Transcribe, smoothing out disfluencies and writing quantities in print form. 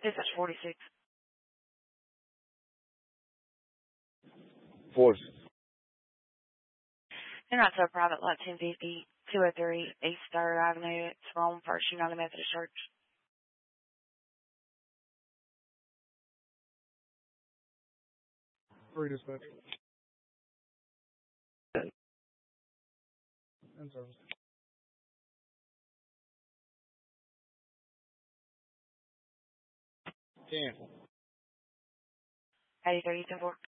This is 46. Force. You're not so private lot 1050, 203 East 3rd Avenue. It's Rome First United Methodist Church. Three dispatch. In service. 10. 83 10 4.